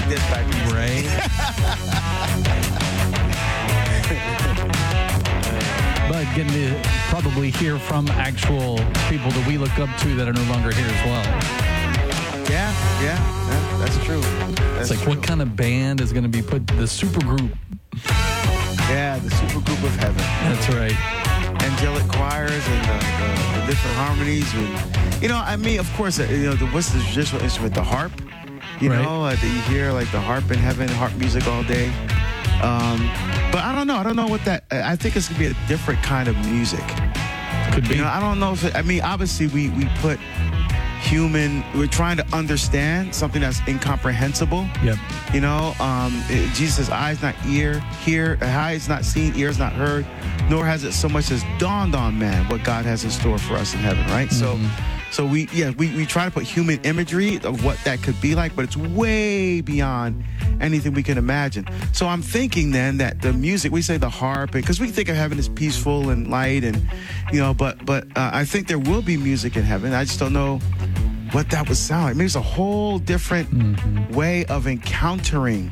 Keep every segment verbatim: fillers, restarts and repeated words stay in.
like this back in the Right. But getting to probably hear from actual people that we look up to that are no longer here as well. Yeah, yeah, yeah, that's true. That's It's like, true. what kind of band is going to be put, the super group? Yeah, the super group of heaven. That's right. Angelic choirs and the, the, the different harmonies. And, you know, I mean, of course, uh, you know, the, what's the traditional instrument? The harp. You Right. know, uh, that you hear like the harp in heaven, harp music all day. Um, but I don't know. I don't know what that. I think it's gonna be a different kind of music. Could be. You know, I don't know if it, I mean, obviously, we we put human. We're trying to understand something that's incomprehensible. Yep. You know, um, it, Jesus says, eyes not ear, hear, eyes not seen, ears not heard, nor has it so much as dawned on man what God has in store for us in heaven, right? Mm-hmm. So, so we, yeah, we, we try to put human imagery of what that could be like, but it's way beyond anything we can imagine. So I'm thinking then that the music, we say the harp, because we think of heaven as peaceful and light and, you know, but, but uh, I think there will be music in heaven. I just don't know what that would sound like. Maybe it's a whole different Mm-hmm. way of encountering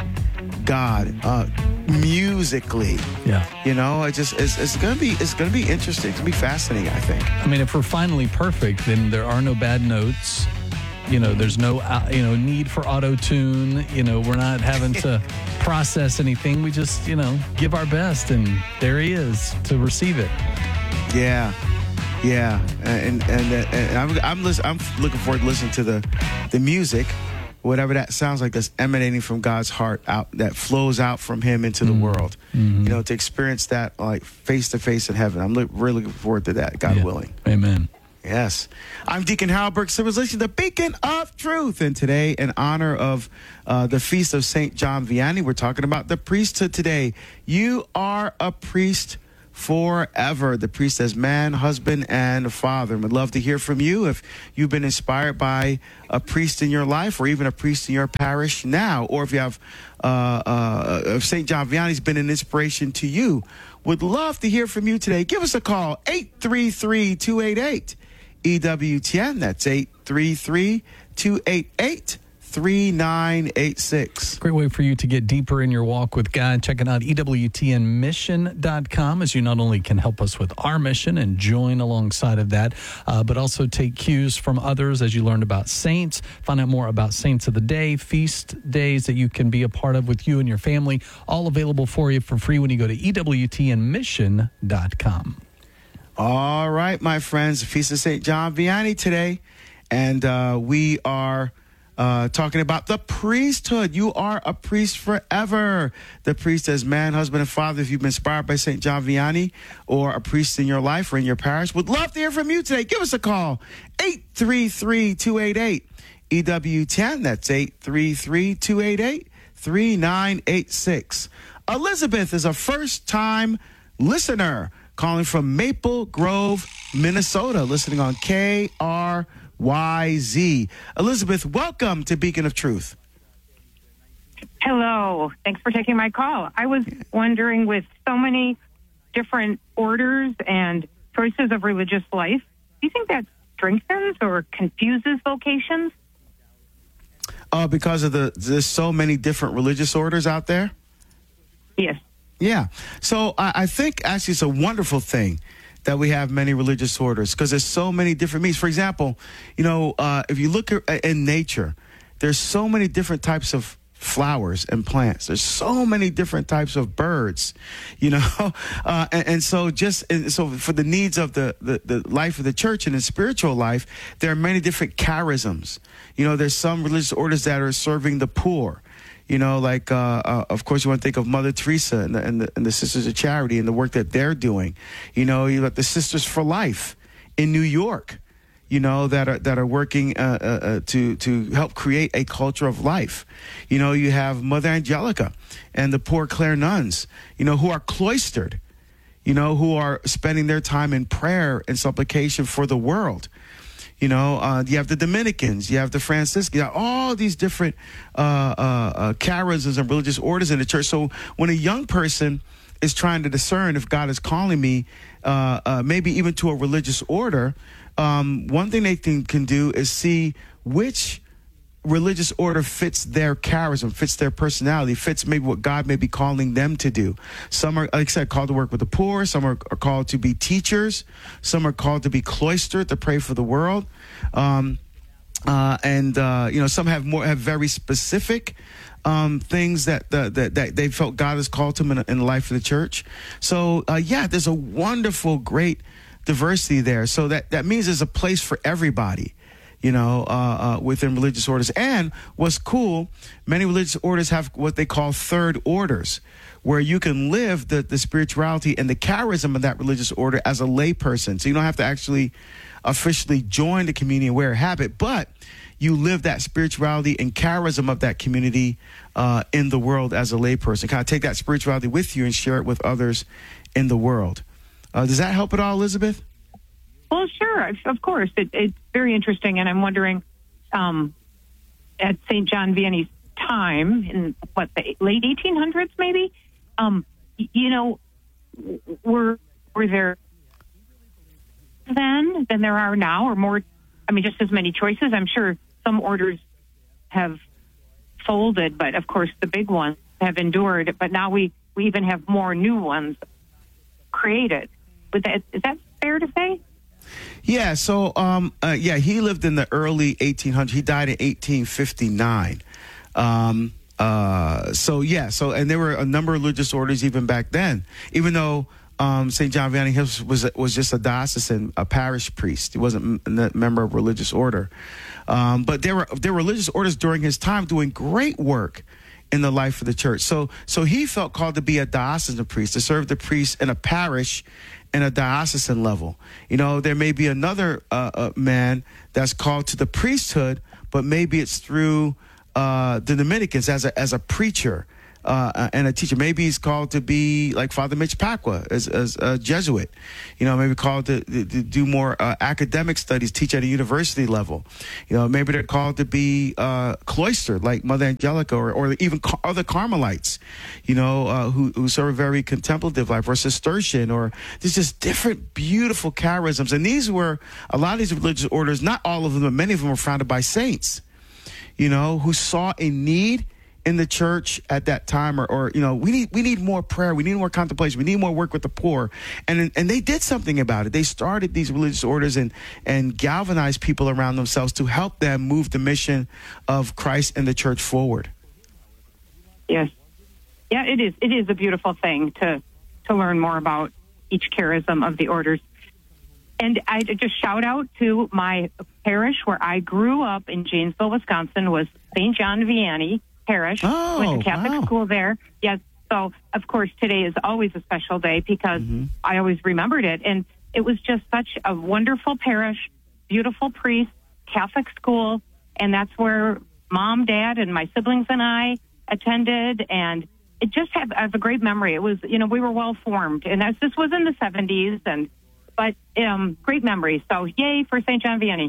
God uh, musically. Yeah. You know, it just it's, it's gonna be it's gonna be interesting. It's gonna be fascinating, I think. I mean, if we're finally perfect, then there are no bad notes. You know, there's no, uh, you know, need for auto-tune. You know, we're not having to process anything. We just, you know, give our best, and there he is to receive it. Yeah, yeah, and and, and I'm I'm listen, I'm looking forward to listening to the the music, whatever that sounds like, that's emanating from God's heart out, that flows out from Him into the world. Mm-hmm. You know, to experience that like face to face in heaven. I'm look, really looking forward to that, God Yeah. willing. Amen. Yes. I'm Deacon Harold Burke, so listening to the Beacon of Truth. And today, in honor of uh, the feast of Saint John Vianney, we're talking about the priesthood today. You are a priest forever. The priest as man, husband, and father. And we'd love to hear from you if you've been inspired by a priest in your life or even a priest in your parish now, or if you have, uh, uh, if Saint John Vianney's been an inspiration to you. Would love to hear from you today. Give us a call, eight three three, two eight eight, E W T N. That's eight three three, two eight eight, three nine eight six. Great way for you to get deeper in your walk with God. Checking out E W T N mission dot com, as you not only can help us with our mission and join alongside of that, uh, but also take cues from others as you learn about saints, find out more about saints of the day, feast days that you can be a part of with you and your family, all available for you for free when you go to E W T N mission dot com. All right, my friends, the Feast of Saint John Vianney today, and uh, we are uh, talking about the priesthood. You are a priest forever. The priest as man, husband, and father. If you've been inspired by Saint John Vianney or a priest in your life or in your parish, would love to hear from you today. Give us a call, eight three three, two eight eight, E W T N. That's eight three three, two eight eight, three nine eight six. Elizabeth is a first-time listener calling from Maple Grove, Minnesota, listening on K R Y Z. Elizabeth, welcome to Beacon of Truth. Hello. Thanks for taking my call. I was wondering, with so many different orders and choices of religious life, do you think that strengthens or confuses vocations? Uh, because of the there's so many different religious orders out there? Yes. Yeah. So I, I think actually it's a wonderful thing that we have many religious orders, because there's so many different means. For example, you know, uh, if you look at, in nature, there's so many different types of flowers and plants. There's so many different types of birds, you know, uh, and, and so just and so for the needs of the, the, the life of the church and the spiritual life, there are many different charisms. You know, there's some religious orders that are serving the poor. You know, like, uh, uh, of course, you want to think of Mother Teresa and the, and, the, and the Sisters of Charity and the work that they're doing. You know, you got the Sisters for Life in New York, you know, that are that are working uh, uh, uh, to to help create a culture of life. You know, you have Mother Angelica and the Poor Clare nuns, you know, who are cloistered, you know, who are spending their time in prayer and supplication for the world. You know, uh, you have the Dominicans, you have the Franciscans, you have all these different uh, uh, uh, charisms and religious orders in the church. So when a young person is trying to discern if God is calling me, uh, uh, maybe even to a religious order, um, one thing they can, can do is see which religious order fits their charisma, fits their personality, fits maybe what God may be calling them to do. Some are, like I said, called to work with the poor. Some are, are called to be teachers. Some are called to be cloistered, to pray for the world. Um, uh, and, uh, you know, some have more, have very specific um, things that, uh, that that they felt God has called to them in, in the life of the church. So, uh, yeah, there's a wonderful, great diversity there. So that, that means there's a place for everybody, you know, uh, uh, within religious orders. And what's cool, many religious orders have what they call third orders, where you can live the, the spirituality and the charism of that religious order as a lay person. So you don't have to actually officially join the community and wear a habit, but you live that spirituality and charism of that community uh, in the world as a lay person. Kind of take that spirituality with you and share it with others in the world. Uh, does that help at all, Elizabeth? Well, sure, of course. It, it's very interesting, and I'm wondering, um, at Saint John Vianney's time, in what, the late eighteen hundreds maybe, um, you know, were were there then than there are now, or more, I mean, just as many choices? I'm sure some orders have folded, but of course the big ones have endured, but now we, we even have more new ones created. Would that, is that fair to say? Yeah, so, um, uh, yeah, he lived in the early eighteen hundreds. He died in eighteen fifty-nine. Um, uh, so, yeah, so, and there were a number of religious orders even back then, even though um, Saint John Vianney was, was was just a diocesan, a parish priest. He wasn't a member of a religious order. Um, but there were, there were religious orders during his time doing great work in the life of the church. So, so he felt called to be a diocesan priest, to serve the priest in a parish in a diocesan level. You know, there may be another uh, uh, man that's called to the priesthood, but maybe it's through uh, the Dominicans as a as a preacher uh, and a teacher. Maybe he's called to be like Father Mitch Pacwa as, as a Jesuit. You know, maybe called to, to, to do more uh, academic studies, teach at a university level. You know, maybe they're called to be uh, cloistered like Mother Angelica, or, or even car- other Carmelites, you know, uh, who, who serve a very contemplative life, or Cistercian, or there's just different beautiful charisms. And these were, a lot of these religious orders, not all of them, but many of them were founded by saints, you know, who saw a need in the church at that time, or, or, you know, we need, we need more prayer. We need more contemplation. We need more work with the poor. And, and they did something about it. They started these religious orders and, and galvanized people around themselves to help them move the mission of Christ and the church forward. Yes. Yeah, it is. It is a beautiful thing to, to learn more about each charism of the orders. And I just shout out to my parish where I grew up in Janesville, Wisconsin, was Saint John Vianney Parish. Oh, went to Catholic wow. school there. Yes. So, of course, today is always a special day because mm-hmm. I always remembered it. And it was just such a wonderful parish, beautiful priest, Catholic school. And that's where Mom, Dad, and my siblings and I attended. And it just had, I have a great memory. It was, you know, we were well formed. And that's, this was in the seventies. And But um, great memories. So, yay for Saint John Vianney.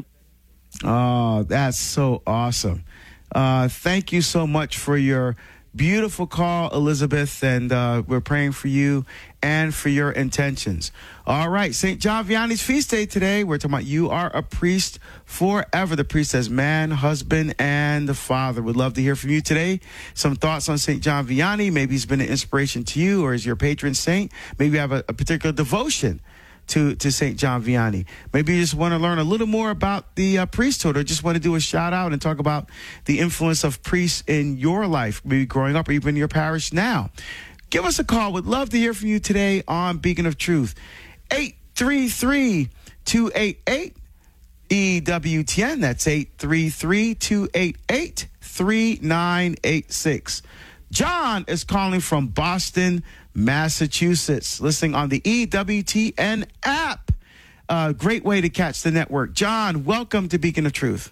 Oh, that's so awesome. Uh, thank you so much for your beautiful call, Elizabeth, and uh, we're praying for you and for your intentions. All right, Saint John Vianney's feast day today. We're talking about you are a priest forever. The priest as man, husband, and the father. We'd love to hear from you today. Some thoughts on Saint John Vianney. Maybe he's been an inspiration to you, or is your patron saint. Maybe you have a, a particular devotion to, to Saint John Vianney. Maybe you just want to learn a little more about the uh, priesthood, or just want to do a shout out and talk about the influence of priests in your life, maybe growing up or even in your parish now. Give us a call. We'd love to hear from you today on Beacon of Truth. eight three three, two eight eight, E W T N. That's eight three three, two eight eight, three nine eight six. John is calling from Boston, Massachusetts, listening on the E W T N app. Uh, great way to catch the network. John, welcome to Beacon of Truth.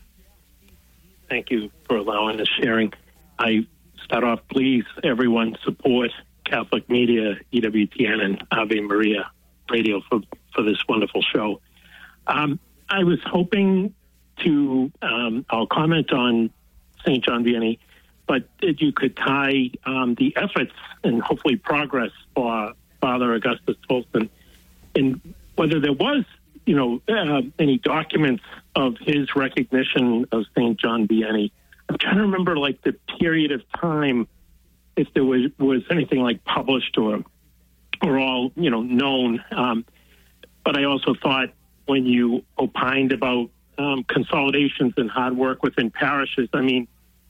Thank you for allowing us sharing. I start off, please, everyone support Catholic Media, E W T N, and Ave Maria Radio for, for this wonderful show. Um, I was hoping to, um, I'll comment on Saint John Vianney, but if you could tie um, the efforts and hopefully progress for Father Augustus Tolson, and whether there was, you know, uh, any documents of his recognition of Saint John Vianney. I'm trying to remember like the period of time, if there was, was anything like published or, or all, you know, known. Um, but I also thought when you opined about um, consolidations and hard work within parishes, I mean,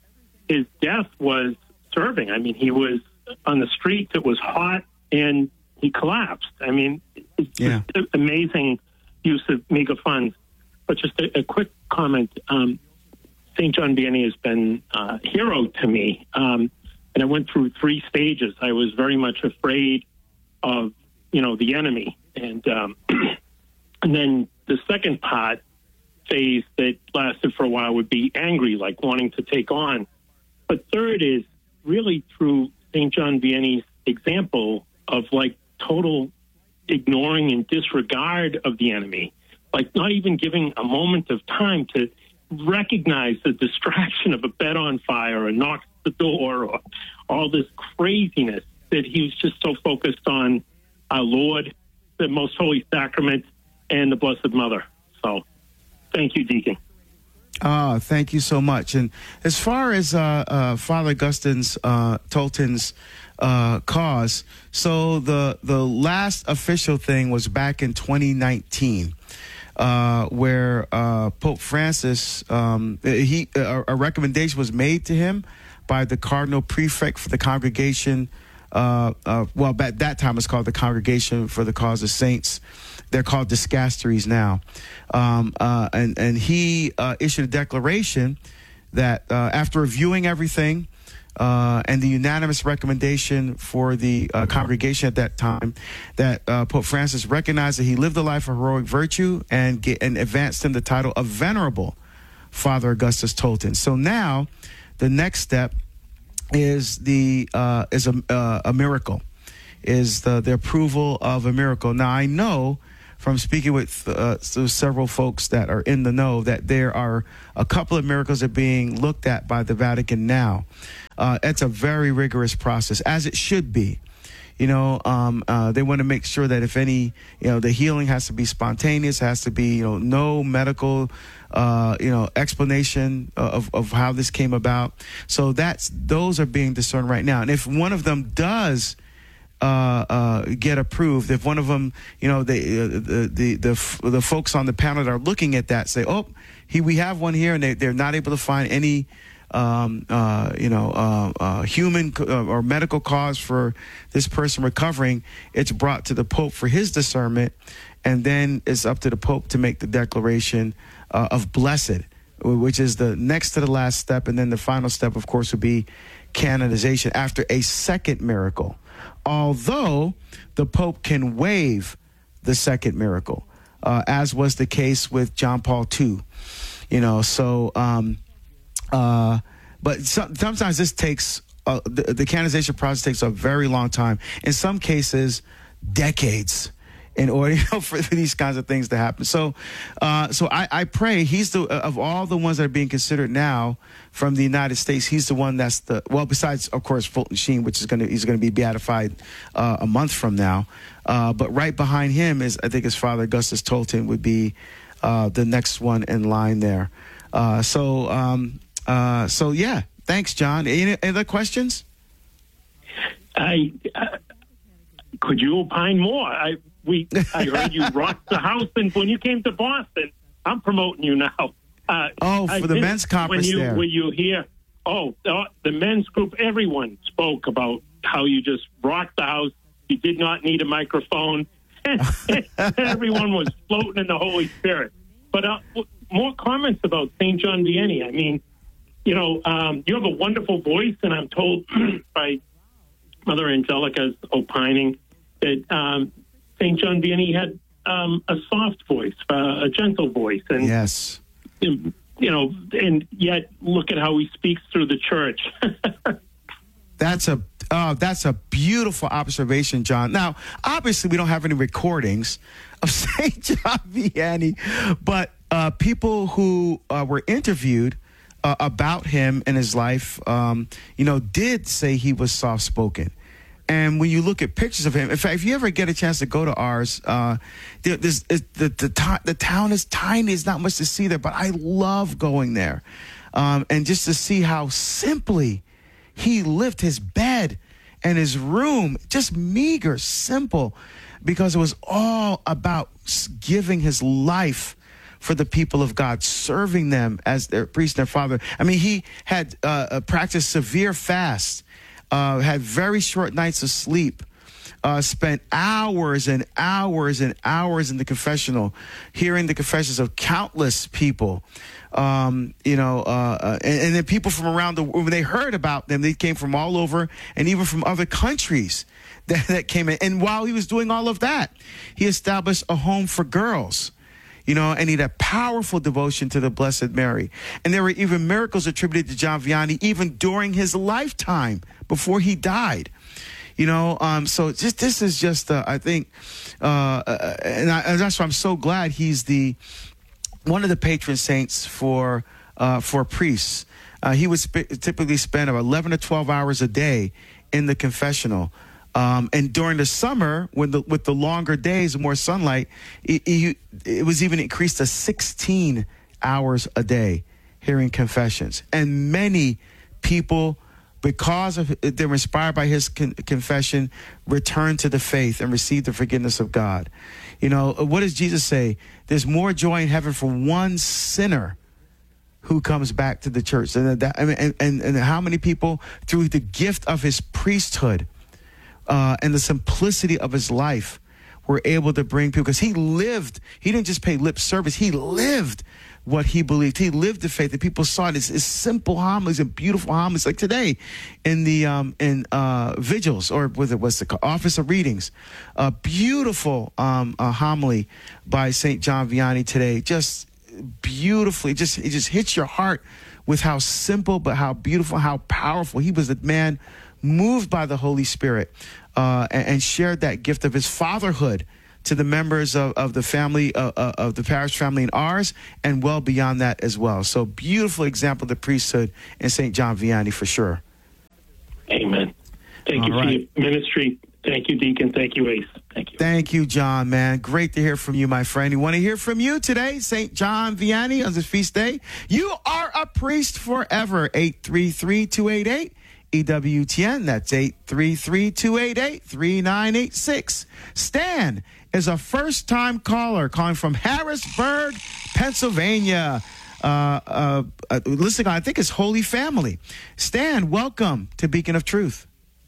his death was serving. I mean, he was on the streets, it was hot, and he collapsed. I mean, it's yeah. just amazing use of MEGA funds. But just a, a quick comment. Um, Saint John Vianney has been a hero to me. Um, and I went through three stages. I was very much afraid of, you know, the enemy. And, um, and then the second part, phase that lasted for a while would be angry, like wanting to take on. But third is really through Saint John Vianney's example of like total ignoring and disregard of the enemy, like not even giving a moment of time to recognize the distraction of a bed on fire or knock the door or all this craziness, that he was just so focused on our Lord, the Most Holy Sacrament, and the Blessed Mother. So thank you, Deacon. Oh, thank you so much. And as far as uh, uh, Father Augustine's uh, Tolton's uh, cause, so the the last official thing was back in twenty nineteen, uh, where uh, Pope Francis um, he a, a recommendation was made to him by the Cardinal Prefect for the Congregation. Uh, uh, well, at that time it's called the Congregation for the Cause of Saints. They're called dicasteries now. Um, uh, and, and he uh, issued a declaration that uh, after reviewing everything uh, and the unanimous recommendation for the uh, congregation at that time, that uh, Pope Francis recognized that he lived a life of heroic virtue and, get, and advanced him the title of Venerable Father Augustus Tolton. So now the next step is the uh, is a, uh, a miracle, is the, the approval of a miracle. Now, I know from speaking with uh, several folks that are in the know that there are a couple of miracles that are being looked at by the Vatican now. Uh, it's a very rigorous process, as it should be. You know, um, uh, they want to make sure that if any, you know, the healing has to be spontaneous, has to be, you know, no medical, uh, you know, explanation of, of how this came about. So that's, those are being discerned right now. And if one of them does Uh, uh, get approved, if one of them, you know, they, uh, the, the the the folks on the panel that are looking at that say, oh, he, we have one here, and they, they're not able to find any, um, uh, you know, uh, uh, human uh, or medical cause for this person recovering, it's brought to the Pope for his discernment, and then it's up to the Pope to make the declaration uh, of blessed, which is the next to the last step, and then the final step, of course, would be canonization after a second miracle. Although the Pope can waive the second miracle, uh, as was the case with John Paul the Second. You know, so, um, uh, but some, sometimes this takes, uh, the, the canonization process takes a very long time. In some cases, decades, in order, you know, for these kinds of things to happen. So, uh, so I, I pray he's the, of all the ones that are being considered now from the United States, he's the one that's the, well, besides, of course, Fulton Sheen, which is going to, he's going to be beatified uh, a month from now. Uh, but right behind him is, I think, his Father Augustus Tolton would be uh, the next one in line there. Uh, so, um, uh, so yeah, thanks, John. Any, any other questions? I, uh, could you opine more? I, We, I heard you rocked the house, and when you came to Boston, I'm promoting you now. Uh, oh, for I the men's conference when you, there. When you hear, oh, the, the men's group, everyone spoke about how you just rocked the house. You did not need a microphone. Everyone was floating in the Holy Spirit. But uh, more comments about Saint John Vianney. I mean, you know, um, you have a wonderful voice, and I'm told by Mother Angelica's opining that um, Saint John Vianney had um, a soft voice, uh, a gentle voice, and yes, you know, and yet look at how he speaks through the church. That's a uh, that's a beautiful observation, John. Now, obviously, we don't have any recordings of Saint John Vianney, but uh, people who uh, were interviewed uh, about him and his life, um, you know, did say he was soft spoken. And when you look at pictures of him, in fact, if you ever get a chance to go to ours, uh, there, there's, the, the, the, the town is tiny. There's not much to see there, but I love going there. Um, and just to see how simply he lived his bed and his room, just meager, simple, because it was all about giving his life for the people of God, serving them as their priest and their father. I mean, he had uh, practiced severe fasts, uh, had very short nights of sleep, uh, spent hours and hours and hours in the confessional, hearing the confessions of countless people. Um, you know, uh, uh, and, and then people from around the world, when they heard about them, they came from all over and even from other countries that, that came in. And while he was doing all of that, he established a home for girls. You know, and he had a powerful devotion to the Blessed Mary. And there were even miracles attributed to John Vianney even during his lifetime, before he died. You know, um, so just this is just, uh, I think, uh, and, I, and that's why I'm so glad he's the one of the patron saints for uh, for priests. Uh, he would sp- typically spend about eleven to twelve hours a day in the confessional. Um, and during the summer, when the, with the longer days and more sunlight, it, it, it was even increased to sixteen hours a day hearing confessions. And many people, because of they were inspired by his con- confession, returned to the faith and received the forgiveness of God. You know, what does Jesus say? There's more joy in heaven for one sinner who comes back to the church. And, that, and, and, and how many people, through the gift of his priesthood, Uh, and the simplicity of his life, were able to bring people, because he lived, he didn't just pay lip service, he lived what he believed. He lived the faith, that people saw it. It's, it's simple homilies and beautiful homilies, like today in the um, in uh, vigils, or whether it was the office of readings, a beautiful um, a homily by Saint John Vianney today, just beautifully, just it just hits your heart with how simple, but how beautiful, how powerful. He was a man moved by the Holy Spirit, uh, and, and shared that gift of his fatherhood to the members of, of the family, uh, uh, of the parish family and ours, and well beyond that as well. So beautiful example of the priesthood in Saint John Vianney for sure. Amen. Thank All you right. for your ministry. Thank you, Deacon. Thank you, Ace. Thank you. Thank you, John, man. Great to hear from you, my friend. We want to hear from you today, Saint John Vianney, on this feast day. You are a priest forever. eight three three, two eight eight E W T N. That's eight three three, two eight eight, three nine eight six. Stan is a first-time caller calling from Harrisburg, Pennsylvania. Uh, uh, uh, listening, I think it's Holy Family. Stan, welcome to Beacon of Truth.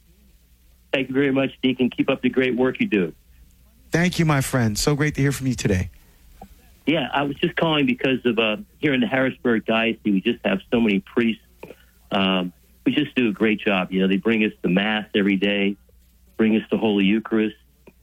Thank you very much, Deacon. Keep up the great work you do. Thank you, my friend. So great to hear from you today. Yeah, I was just calling because of uh, here in the Harrisburg Diocese, we just have so many priests. Um, we just do a great job. You know, they bring us the Mass every day, bring us the Holy Eucharist.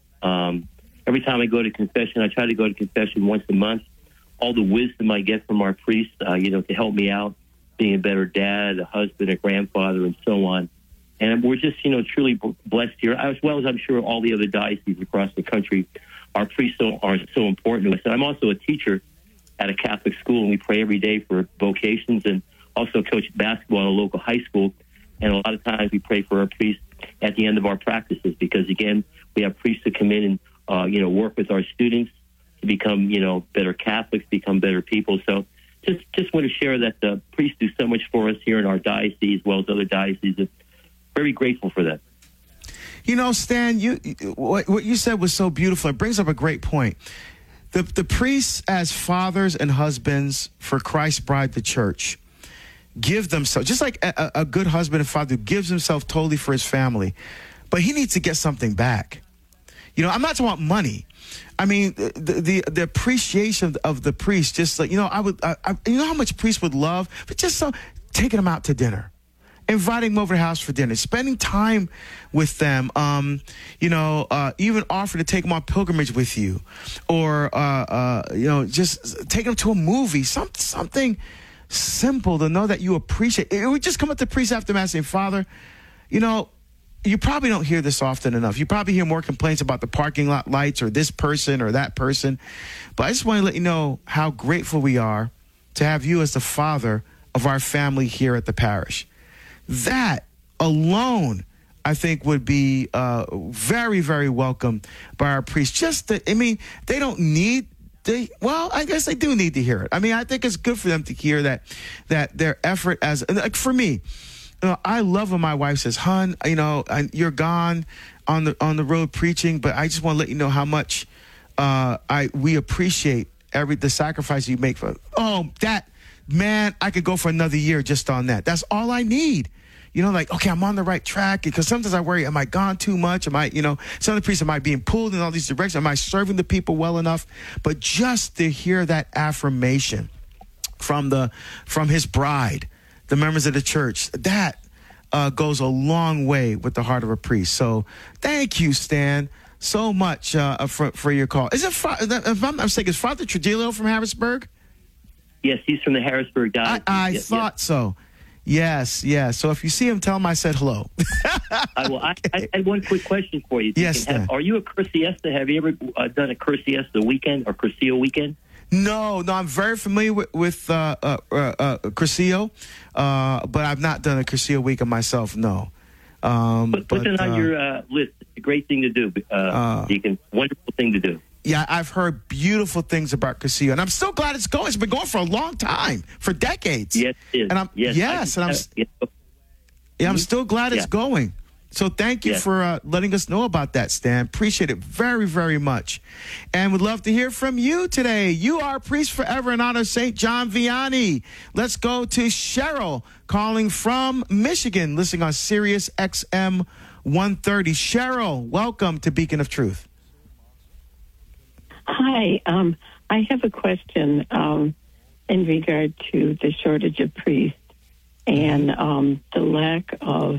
Um, every time I go to confession, I try to go to confession once a month. All the wisdom I get from our priests, uh, you know, to help me out, being a better dad, a husband, a grandfather, and so on. And we're just, you know, truly blessed here, as well as I'm sure all the other dioceses across the country. Our priests are so important to us. And I'm also a teacher at a Catholic school, and we pray every day for vocations, and also coach basketball at a local high school. And a lot of times we pray for our priests at the end of our practices because, again, we have priests that come in and, uh, you know, work with our students to become, you know, better Catholics, become better people. So just just want to share that the priests do so much for us here in our diocese, as well as other dioceses. Very grateful for that. You know, Stan, you what, what you said was so beautiful. It brings up a great point. The, the priests, as fathers and husbands for Christ's bride, the church, give themselves, just like a, a good husband and father who gives himself totally for his family, but he needs to get something back. You know, I'm not talking about money. I mean, the the, the appreciation of the, of the priest, just like, you know, I would, I, I, you know how much priests would love, but just so, taking them out to dinner, inviting them over to the house for dinner, spending time with them, um, you know, uh, even offering to take them on pilgrimage with you, or, uh, uh, you know, just take them to a movie, some, something simple to know that you appreciate. It would just come up to priest after Mass saying, Father, you know, you probably don't hear this often enough. You probably hear more complaints about the parking lot lights or this person or that person. But I just want to let you know how grateful we are to have you as the father of our family here at the parish. That alone, I think, would be uh, very, very welcome by our priests. Just that, I mean, they don't need they, well, I guess they do need to hear it. I mean, I think it's good for them to hear that, that their effort as, like for me, you know, I love when my wife says, "Hun, you know, I, you're gone on the on the road preaching, but I just want to let you know how much uh, I we appreciate every the sacrifice you make for." Oh, that man, I could go for another year just on that. That's all I need. You know, like, okay, I'm on the right track, because sometimes I worry, am I gone too much? Am I, you know, some of the priests, am I being pulled in all these directions? Am I serving the people well enough? But just to hear that affirmation from the from his bride, the members of the church, that uh, goes a long way with the heart of a priest. So thank you, Stan, so much uh, for, for your call. Is it, if I'm not mistaken, is Father Trujillo from Harrisburg? Yes, he's from the Harrisburg Diocese. I, I yes, thought yes. so. Yes, yes. So if you see him, tell him I said hello. I will. I, I had one quick question for you. Yes, have, Stan. Are you a Cursiesta? Have you ever uh, done a Cursiesta weekend or Curcio weekend? No, no, I'm very familiar with, with uh, uh, uh, uh, Curcio, uh, but I've not done a Curcio weekend myself, no. Um, Put, put but, it on uh, your uh, list. It's a great thing to do, uh, uh, Deacon. Wonderful thing to do. Yeah, I've heard beautiful things about Curcio, and I'm so glad it's going. It's been going for a long time, for decades. Yes, it is. And I'm, yes, yes I, and I'm, uh, yes. yeah, I'm still glad it's Yeah. going. So thank you Yeah. for uh, letting us know about that, Stan. Appreciate it very, very much. And would love to hear from you today. You are Priest Forever in honor of Saint John Vianney. Let's go to Cheryl calling from Michigan, listening on Sirius X M one thirty. Cheryl, welcome to Beacon of Truth. Hi, um, I have a question um, in regard to the shortage of priests and um, the lack of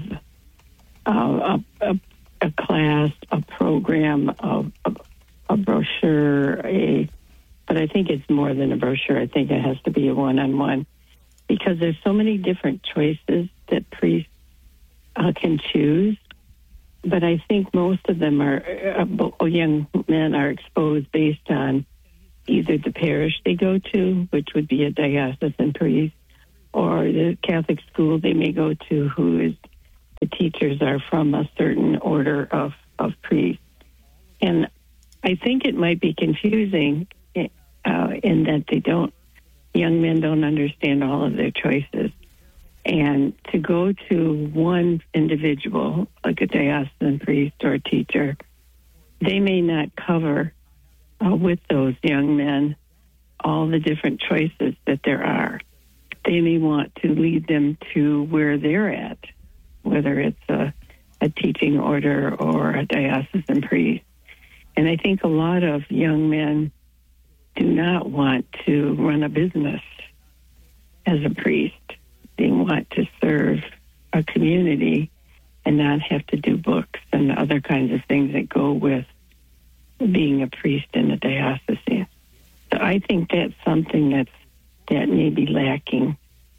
uh, a, a, a class, a program, a, a, a brochure, a, but I think it's more than a brochure. I think it has to be a one-on-one, because there's so many different choices that priests uh, can choose. But I think most of them are, uh, young men are exposed based on either the parish they go to, which would be a diocesan priest, or the Catholic school they may go to, who is, the teachers are from a certain order of, of priests. And I think it might be confusing uh, in that they don't, young men don't understand all of their choices. And to go to one individual, like a diocesan priest or a teacher, they may not cover uh, with those young men all the different choices that there are. They may want to lead them to where they're at, whether it's a, a teaching order or a diocesan priest. And I think a lot of young men do not want to run a business as a priest. They want to serve a community and not have to do books and other kinds of things that go with being a priest in a diocese. So I think that's something that's, that may be lacking.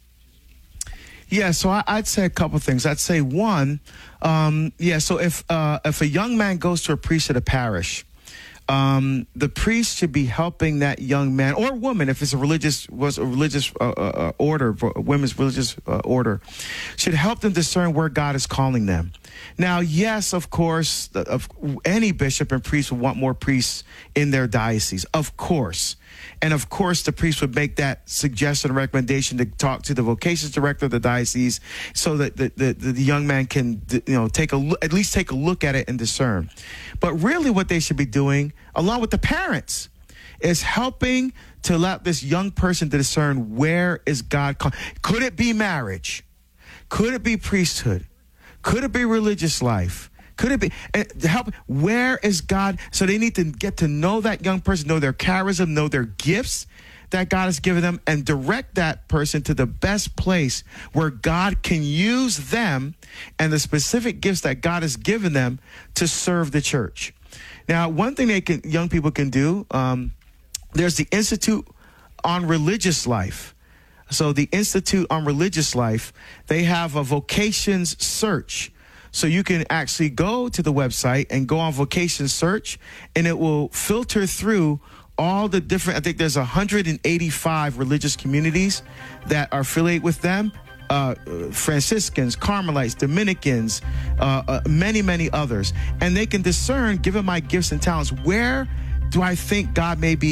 Yeah, so I, I'd say a couple things. I'd say one, um, yeah, so if uh, if a young man goes to a priest at a parish, Um, the priest should be helping that young man or woman, if it's a religious was a religious uh, uh, order, for a women's religious uh, order, should help them discern where God is calling them. Now, yes, of course, the, of any bishop and priest would want more priests in their diocese, of course. And of course, the priest would make that suggestion or recommendation to talk to the vocations director of the diocese, so that the, the, the young man can, you know, take a look, at least take a look at it and discern. But really, what they should be doing, along with the parents, is helping to allow this young person to discern where is God calling. Could it be marriage? Could it be priesthood? Could it be religious life? Could it be uh, help? Where is God? So they need to get to know that young person, know their charism, know their gifts that God has given them, and direct that person to the best place where God can use them and the specific gifts that God has given them to serve the church. Now, one thing they can, young people can do, um, there's the Institute on Religious Life. So the Institute on Religious Life, they have a vocations search. So you can actually go to the website and go on vocation search, and it will filter through all the different, I think there's one hundred eighty-five religious communities that are affiliated with them. Uh, Franciscans, Carmelites, Dominicans, uh, uh, many, many others. And they can discern, given my gifts and talents, where do I think God may be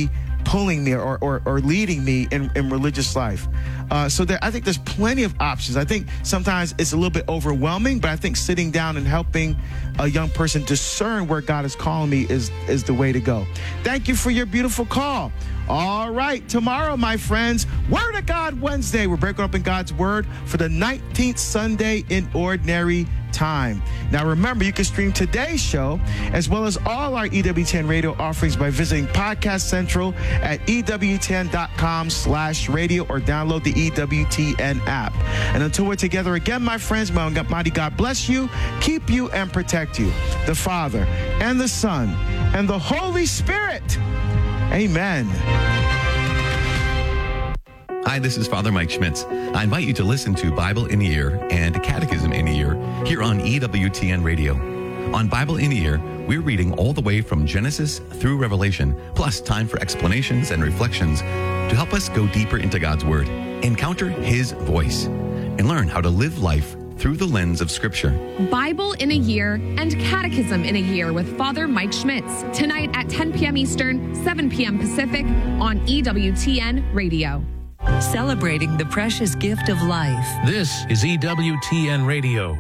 pulling me or, or, or leading me in, in religious life. Uh, so there, I think there's plenty of options. I think sometimes it's a little bit overwhelming, but I think sitting down and helping a young person discern where God is calling me is, is the way to go. Thank you for your beautiful call. All right, tomorrow, my friends, Word of God Wednesday. We're breaking up in God's Word for the nineteenth Sunday in Ordinary Time. Now, remember, you can stream today's show as well as all our E W T N radio offerings by visiting Podcast Central at E W T N dot com slash radio or download the E W T N app. And until we're together again, my friends, may Almighty God bless you, keep you, and protect you. The Father and the Son and the Holy Spirit. Amen. Hi, this is Father Mike Schmitz. I invite you to listen to Bible in a Year and Catechism in a Year here on E W T N Radio. On Bible in a Year, we're reading all the way from Genesis through Revelation, plus time for explanations and reflections to help us go deeper into God's Word, encounter His voice, and learn how to live life through the lens of Scripture. Bible in a Year and Catechism in a Year with Father Mike Schmitz. Tonight at ten p.m. Eastern, seven p.m. Pacific on E W T N Radio. Celebrating the precious gift of life. This is E W T N Radio.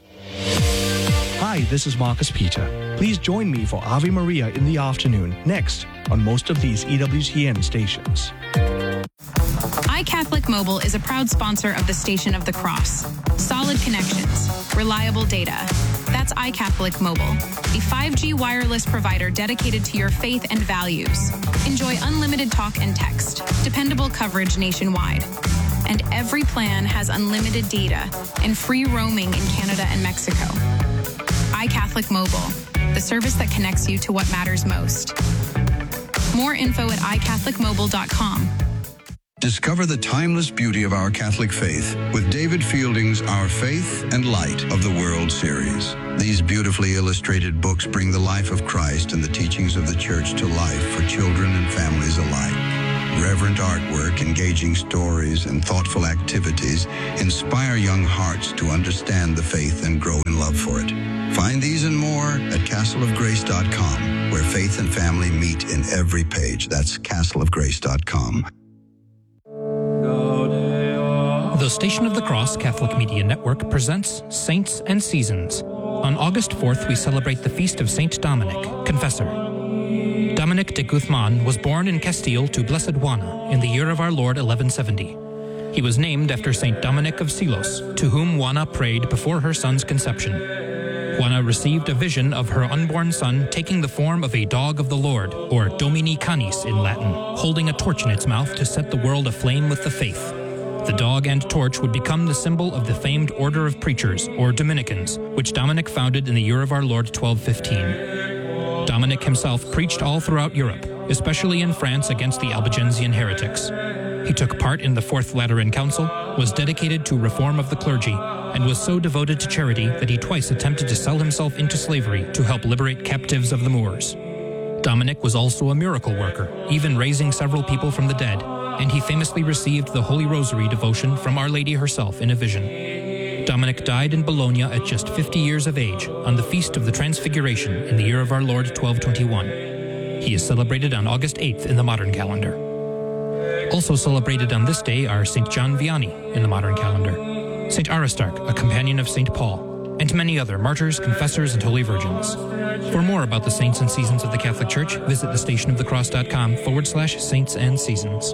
Hi, this is Marcus Peter. Please join me for Ave Maria in the afternoon, next on most of these E W T N stations. iCatholic Mobile is a proud sponsor of the Station of the Cross. Solid connections, reliable data. That's iCatholic Mobile, a five G wireless provider dedicated to your faith and values. Enjoy unlimited talk and text, dependable coverage nationwide. And every plan has unlimited data and free roaming in Canada and Mexico. iCatholic Mobile, the service that connects you to what matters most. More info at i catholic mobile dot com. Discover the timeless beauty of our Catholic faith with David Fielding's Our Faith and Light of the World series. These beautifully illustrated books bring the life of Christ and the teachings of the Church to life for children and families alike. Reverent artwork, engaging stories, and thoughtful activities inspire young hearts to understand the faith and grow in love for it. Find these and more at castle of grace dot com, where faith and family meet in every page. That's castle of grace dot com. The Station of the Cross Catholic Media Network presents Saints and Seasons. On August fourth, we celebrate the feast of Saint Dominic, Confessor. Dominic de Guzman was born in Castile to Blessed Juana in the year of our Lord eleven seventy. He was named after Saint Dominic of Silos, to whom Juana prayed before her son's conception. Juana received a vision of her unborn son taking the form of a dog of the Lord, or Domini Canis in Latin, holding a torch in its mouth to set the world aflame with the faith. The dog and torch would become the symbol of the famed Order of Preachers, or Dominicans, which Dominic founded in the year of our Lord twelve fifteen. Dominic himself preached all throughout Europe, especially in France against the Albigensian heretics. He took part in the Fourth Lateran Council, was dedicated to reform of the clergy, and was so devoted to charity that he twice attempted to sell himself into slavery to help liberate captives of the Moors. Dominic was also a miracle worker, even raising several people from the dead, and he famously received the Holy Rosary devotion from Our Lady herself in a vision. Dominic died in Bologna at just fifty years of age on the Feast of the Transfiguration in the year of our Lord twelve twenty-one. He is celebrated on August eighth in the modern calendar. Also celebrated on this day are Saint John Vianney in the modern calendar, Saint Aristarch, a companion of Saint Paul, and many other martyrs, confessors, and holy virgins. For more about the saints and seasons of the Catholic Church, visit thestationofthecross.com forward slash saints and seasons.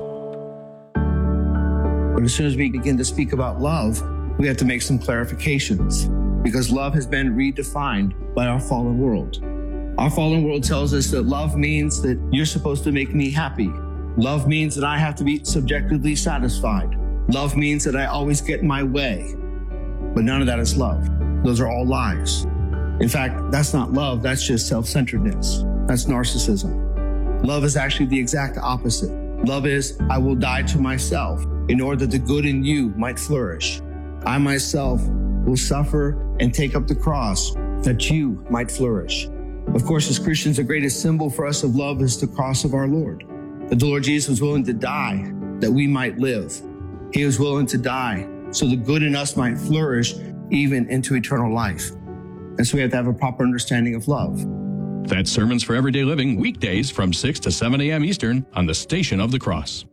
But as soon as we begin to speak about love, we have to make some clarifications, because love has been redefined by our fallen world. Our fallen world tells us that love means that you're supposed to make me happy. Love means that I have to be subjectively satisfied. Love means that I always get my way. But none of that is love. Those are all lies. In fact, that's not love, that's just self-centeredness. That's narcissism. Love is actually the exact opposite. Love is, I will die to myself in order that the good in you might flourish. I myself will suffer and take up the cross that you might flourish. Of course, as Christians, the greatest symbol for us of love is the cross of our Lord. That the Lord Jesus was willing to die that we might live. He was willing to die so the good in us might flourish even into eternal life. And so we have to have a proper understanding of love. That's Sermons for Everyday Living, weekdays from six to seven a.m. Eastern on the Station of the Cross.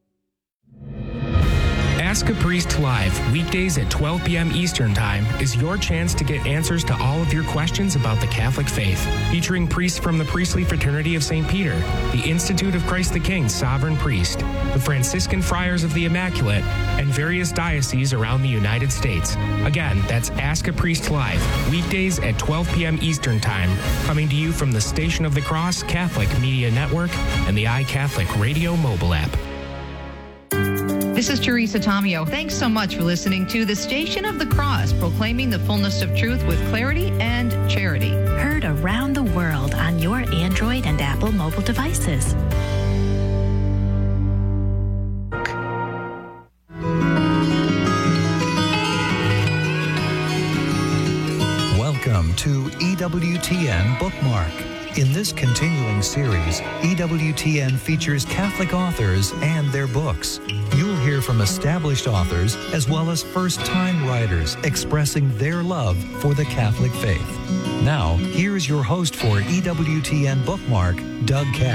Ask a Priest Live, weekdays at twelve p.m. Eastern Time, is your chance to get answers to all of your questions about the Catholic faith. Featuring priests from the Priestly Fraternity of Saint Peter, the Institute of Christ the King Sovereign Priest, the Franciscan Friars of the Immaculate, and various dioceses around the United States. Again, that's Ask a Priest Live, weekdays at twelve p.m. Eastern Time, coming to you from the Station of the Cross Catholic Media Network and the iCatholic Radio mobile app. This is Teresa Tomeo. Thanks so much for listening to the Station of the Cross, proclaiming the fullness of truth with clarity and charity. Heard around the world on your Android and Apple mobile devices. Welcome to E W T N Bookmark. In this continuing series, E W T N features Catholic authors and their books. You'll hear from established authors as well as first-time writers expressing their love for the Catholic faith. Now, here's your host for E W T N Bookmark, Doug Keck.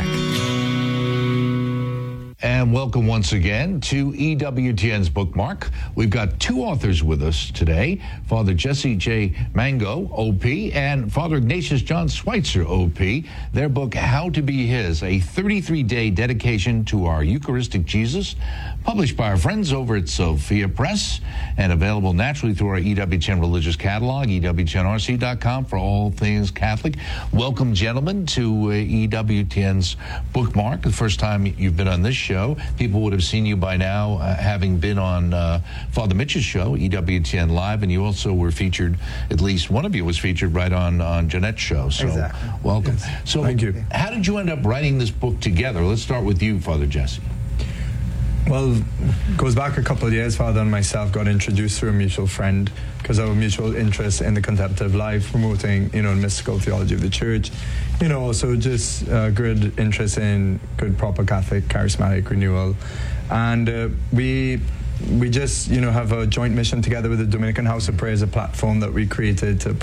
And welcome once again to E W T N's Bookmark. We've got two authors with us today, Father Jesse J. Mango, O P, and Father Ignatius John Schweitzer, O P. Their book, How to Be His, a thirty-three day dedication to our Eucharistic Jesus, published by our friends over at Sophia Press and available naturally through our E W T N religious catalog, E W T N R C dot com for all things Catholic. Welcome, gentlemen, to uh, E W T N's Bookmark. The first time you've been on this show. People would have seen you by now, uh, having been on uh, Father Mitch's show, E W T N Live, and you also were featured, at least one of you was featured right on, on Jeanette's show. So exactly. Welcome. Yes. So Thank you. How did you end up writing this book together? Let's start with you, Father Jesse. Well, it goes back a couple of years. Father and myself got introduced through a mutual friend because of our mutual interest in the contemplative life, promoting, you know, mystical theology of the church. You know, also just uh, good interest in good, proper Catholic charismatic renewal. And uh, we we just, you know, have a joint mission together with the Dominican House of Prayer as a platform that we created to